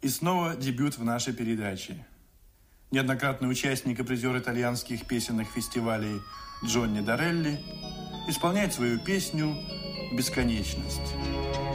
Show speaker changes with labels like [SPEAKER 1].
[SPEAKER 1] И снова дебют в нашей передаче. Неоднократный участник и призер итальянских песенных фестивалей Джонни Дарелли исполняет свою песню «Бесконечность».